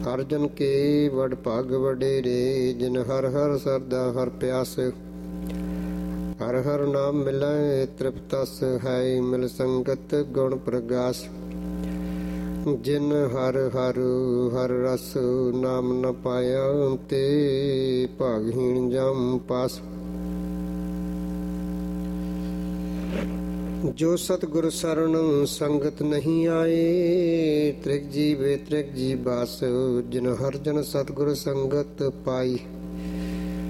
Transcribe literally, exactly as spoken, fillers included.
ਅਰਜਨ ਕੇ ਵਡ ਭਾਗ ਵਡੇਰੇ, ਜਿਨ ਹਰ ਹਰ ਸਰਦਾ ਹਰ ਪਿਆਸ। ਹਰ ਹਰ ਨਾਮ ਮਿਲੈ ਤ੍ਰਿਪਤਸ, ਹੈ ਮਿਲ ਸੰਗਤ ਗੁਣ ਪ੍ਰਗਾਸ। ਜਿਨ ਹਰ ਹਰ ਹਰ ਰਸ, ਨਾਮ ਨ ਪਾਇਆ ਤੇ ਭਾਗਹੀਣ ਜਮ ਪਾਸ। ਜੋ ਸਤਿਗੁਰ ਸਰਣ ਸੰਗਤ ਨਹੀਂ ਆਏ, ਤ੍ਰਿਗ ਜੀ ਵੇ ਤ੍ਰਿਗ ਜੀ ਬਾਸ। ਜਿਨ ਹਰ ਜਨ ਸਤਿਗੁਰ ਸੰਗਤ ਪਾਈ,